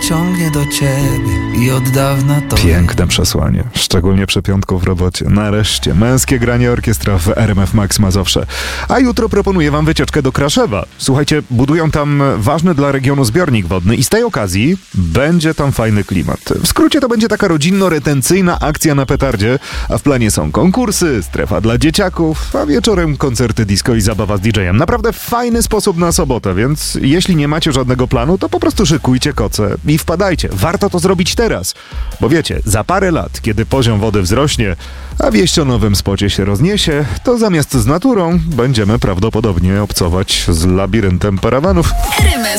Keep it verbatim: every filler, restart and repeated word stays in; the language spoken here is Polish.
ciągnie do ciebie i od dawna to... Piękne przesłanie, szczególnie przy piątku w robocie. Nareszcie, męskie granie orkiestra w R M F Max Mazowsze. A jutro proponuję wam wycieczkę do Kraszewa. Słuchajcie, budują tam ważny dla regionu zbiornik wodny i z tej okazji będzie tam fajny klimat. W skrócie to będzie taka rodzinno-retencyjna akcja na petardzie, a w planie są konkursy, strefa dla dzieciaków, a wieczorem koncerty disco i zabawa z didżejem. Naprawdę fajny sposób na sobotę, więc jeśli nie macie żadnego planu, to po prostu szykujcie koce i wpadajcie. Warto to zrobić teraz, bo wiecie, za parę lat, kiedy poziom wody wzrośnie, a wieść o nowym spocie się rozniesie, to zamiast z naturą będziemy prawdopodobnie obcować z labiryntem parawanów. R M F